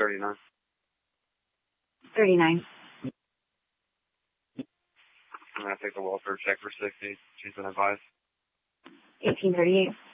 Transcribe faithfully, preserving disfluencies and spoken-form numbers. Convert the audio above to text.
thirty-nine. thirty-nine. I'm going to take the welfare check for sixty. She's been advised. eighteen thirty-eight.